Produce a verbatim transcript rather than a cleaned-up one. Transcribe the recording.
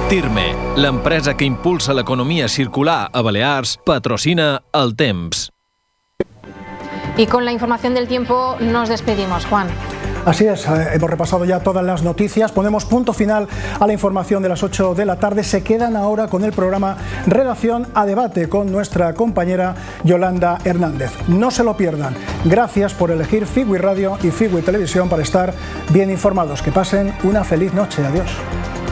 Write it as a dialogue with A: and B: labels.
A: Tirme, l'empresa que impulsa l'economia circular a Balears, patrocina El Temps.
B: Y con la información del tiempo nos despedimos, Juan.
C: Así es, hemos repasado ya todas las noticias, ponemos punto final a la información de las ocho de la tarde. Se quedan ahora con el programa Redacción a Debate con nuestra compañera Yolanda Hernández. No se lo pierdan. Gracias por elegir Figui Radio y Figui Televisión para estar bien informados. Que pasen una feliz noche. Adiós.